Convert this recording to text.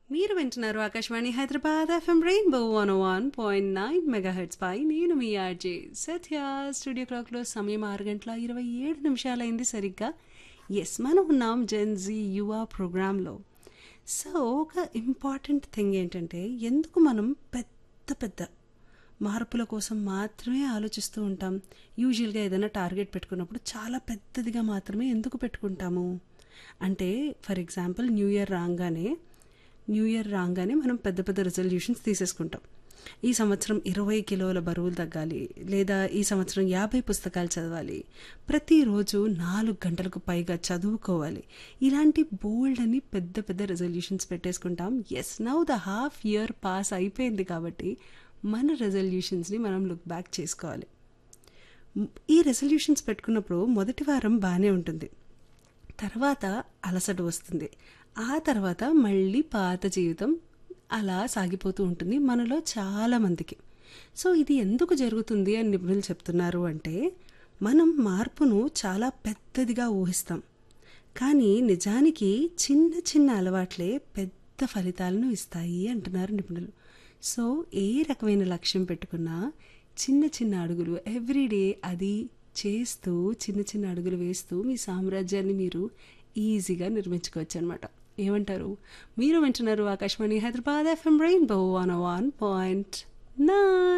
మీరు వింటున్నారు Akashvani Hyderabad FM rainbow 101.9 megahertz పై నేను మీ ఆర్జే సత్య. స్టూడియో క్లాక్లో సమయం 6:27 అయింది సరిగ్గా. ఎస్, మనం ఉన్నాం జెన్జీ యువ ప్రోగ్రాంలో. సో ఒక ఇంపార్టెంట్ థింగ్ ఏంటంటే, ఎందుకు మనం పెద్ద పెద్ద మార్పుల కోసం మాత్రమే ఆలోచిస్తూ ఉంటాం. యూజువల్గా ఏదైనా టార్గెట్ పెట్టుకున్నప్పుడు చాలా పెద్దదిగా మాత్రమే ఎందుకు పెట్టుకుంటాము అంటే, ఫర్ ఎగ్జాంపుల్ న్యూ ఇయర్ రాగానే మనం పెద్ద పెద్ద రెజల్యూషన్స్ తీసేసుకుంటాం. ఈ సంవత్సరం 20 కిలోల బరువులు తగ్గాలి, లేదా ఈ సంవత్సరం 50 పుస్తకాలు చదవాలి, ప్రతిరోజు 4 గంటలకు పైగా చదువుకోవాలి. ఇలాంటి బోల్డ్ అని పెద్ద పెద్ద resolutions పెట్టేసుకుంటాం. Yes, now the half year pass అయిపోయింది కాబట్టి మన రెజల్యూషన్స్ని మనం లుక్ బ్యాక్ చేసుకోవాలి. ఈ రెజల్యూషన్స్ పెట్టుకున్నప్పుడు మొదటి వారం బాగానే ఉంటుంది, తర్వాత అలసట వస్తుంది, ఆ తర్వాత మళ్ళీ పాత జీవితం అలా సాగిపోతూ ఉంటుంది మనలో చాలామందికి. సో ఇది ఎందుకు జరుగుతుంది అని నిపుణులు చెప్తున్నారు అంటే, మనం మార్పును చాలా పెద్దదిగా ఊహిస్తాం, కానీ నిజానికి చిన్న చిన్న అలవాట్లే పెద్ద ఫలితాలను ఇస్తాయి అంటున్నారు నిపుణులు. సో ఏ రకమైన లక్ష్యం పెట్టుకున్నా చిన్న చిన్న అడుగులు ఎవ్రీడే అది చేస్తూ చిన్న చిన్న అడుగులు వేస్తూ మీ సామ్రాజ్యాన్ని మీరు ఈజీగా నిర్మించుకోవచ్చు అనమాట. ఏమంటారు? మీరు వింటున్నారు ఆకాశవాణి హైదరాబాద్ ఎఫ్ఎం రెయిన్బో 101.9.